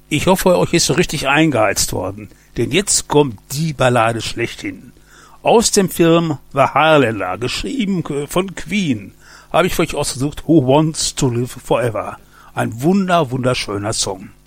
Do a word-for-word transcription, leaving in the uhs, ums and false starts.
Ich hoffe, euch ist so richtig eingeheizt worden, denn jetzt kommt die Ballade schlechthin. Aus dem Film The Highlander, geschrieben von Queen, habe ich für euch ausgesucht Who Wants to Live Forever. Ein wunder, wunderschöner Song.